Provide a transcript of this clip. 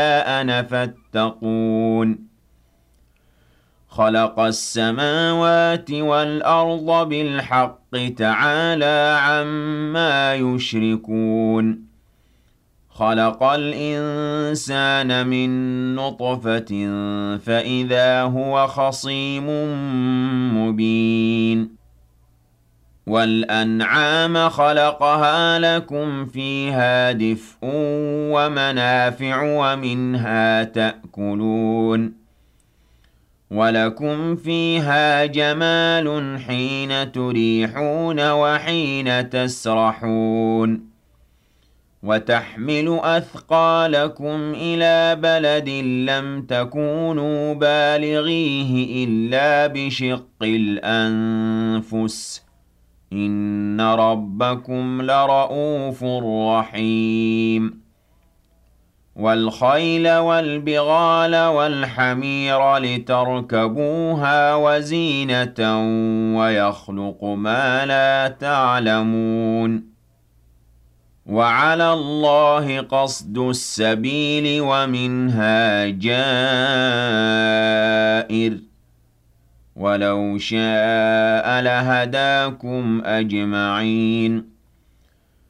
أنا فاتقون خلق السماوات والأرض بالحق تعالى عما يشركون خلق الإنسان من نطفة فإذا هو خصيم مبين وَالْأَنْعَامَ خَلَقَهَا لَكُمْ فِيهَا دِفْءٌ وَمَنَافِعُ وَمِنْهَا تَأْكُلُونَ وَلَكُمْ فِيهَا جَمَالٌ حِينَ تُرِيحُونَ وَحِينَ تَسْرَحُونَ وَتَحْمِلُ أَثْقَالَكُمْ إِلَى بَلَدٍ لَّمْ تَكُونُوا بَالِغِيهِ إِلَّا بِشِقِّ الْأَنفُسِ إِنَّ رَبَّكُمْ لَرَءُوفٌ رَّحِيمٌ وَالْخَيْلَ وَالْبِغَالَ وَالْحَمِيرَ لِتَرْكَبُوهَا وَزِينَةً وَيَخْلُقُ مَا لَا تَعْلَمُونَ وَعَلَى اللَّهِ قَصْدُ السَّبِيلِ وَمِنْهَا جَائِرٌ وَلَوْ شَاءَ لَهَدَاكُمْ أَجْمَعِينَ